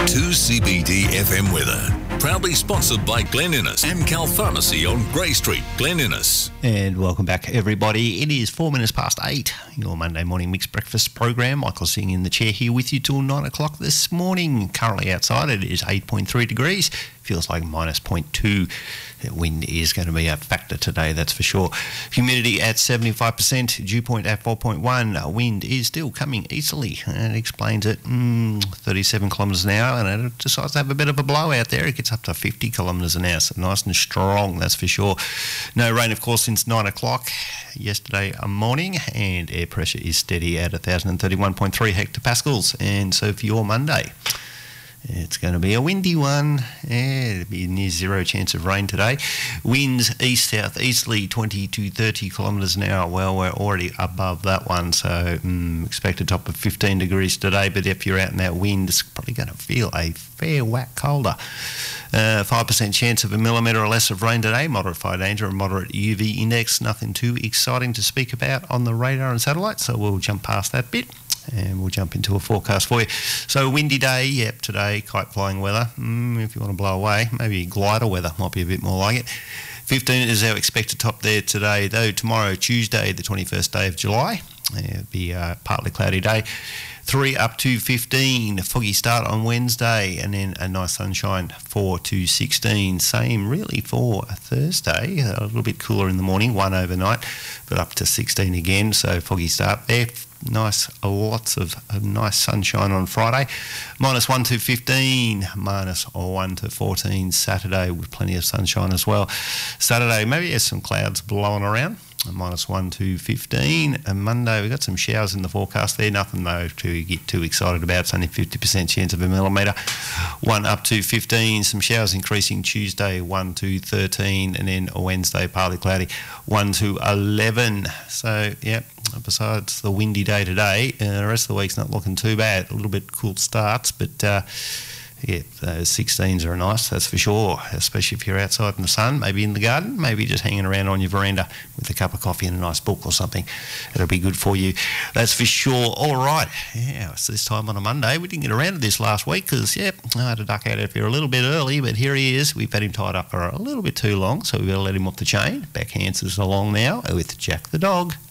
2CBD FM weather. Proudly sponsored by Glen Innes and Cal Pharmacy on Grey Street, Glen Innes. And welcome back, everybody. It is 4 minutes past 8, your Monday morning mixed breakfast program. Michael sitting in the chair here with you till 9 o'clock this morning. Currently outside it is 8.3 degrees. Feels like minus 0.2. The wind is going to be a factor today, that's for sure. Humidity at 75%, dew point at 4.1. Wind is still coming easily, and it explains it. 37 kilometres an hour, and it decides to have a bit of a blowout there. It gets up to 50 kilometres an hour, so nice and strong, that's for sure. No rain, of course, since 9 o'clock yesterday morning, and air pressure is steady at 1,031.3 hectopascals. And so for your Monday, it's going to be a windy one. It'll be near zero chance of rain today. Winds east-south-easterly 20 to 30 kilometres an hour. Well, we're already above that one, so expect a top of 15 degrees today. But if you're out in that wind, it's probably going to feel a fair whack colder. 5% chance of a millimetre or less of rain today. Moderate fire danger and moderate UV index. Nothing too exciting to speak about on the radar and satellite, so we'll jump past that bit. And we'll jump into a forecast for you. So windy day, yep, today, kite flying weather. If you want to blow away, maybe glider weather might be a bit more like it. 15 is our expected top there today, though tomorrow, Tuesday, the 21st day of July, it'll be a partly cloudy day. 3 up to 15, foggy start on Wednesday, and then a nice sunshine, 4 to 16. Same really for Thursday, a little bit cooler in the morning, 1 overnight, but up to 16 again, so foggy start there. Nice, lots of nice sunshine on Friday. Minus 1 to 15, minus 1 to 14 Saturday with plenty of sunshine as well. Saturday, maybe there's some clouds blowing around. Minus 1 to 15. And Monday, we've got some showers in the forecast there. Nothing, though, to get too excited about. It's only 50% chance of a millimetre. 1 up to 15. Some showers increasing Tuesday, 1 to 13. And then Wednesday, partly cloudy, 1 to 11. So, yeah, besides the windy day today, the rest of the week's not looking too bad. A little bit cool starts, but yeah, those 16s are nice, that's for sure, especially if you're outside in the sun, maybe in the garden, maybe just hanging around on your veranda with a cup of coffee and a nice book or something. It'll be good for you, that's for sure. All right, yeah, it's this time on a Monday. We didn't get around to this last week because, yeah, I had to duck out of here a little bit early, but here he is. We've had him tied up for a little bit too long, so we've got to let him off the chain. Backhands us along now with Jack the dog.